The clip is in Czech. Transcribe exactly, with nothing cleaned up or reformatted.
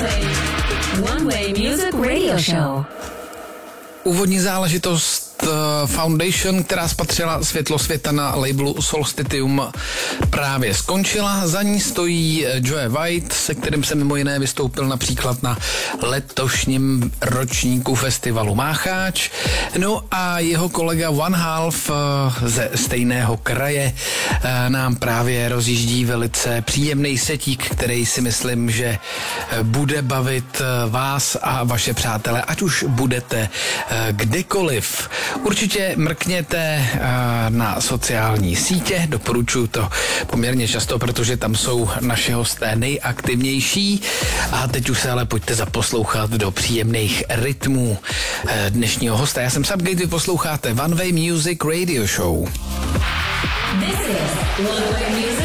One Way Music Radio Show. Úvodní záležitost Foundation, která spatřila světlo světa na labelu Solstitium, právě skončila. Za ní stojí Joe White, se kterým se mimo jiné vystoupil například na letošním ročníku festivalu Mácháč. No a jeho kolega One Half ze stejného kraje nám právě rozjíždí velice příjemný setík, který si myslím, že bude bavit vás a vaše přátele, ať už budete kdekoliv. Určitě mrkněte na sociální sítě, doporučuji to poměrně často, protože tam jsou naše hosté nejaktivnější. A teď už se ale pojďte zaposlouchat do příjemných rytmů dnešního hosta. Já jsem Subgate, vy posloucháte One Way Music Radio Show. This is One Way Music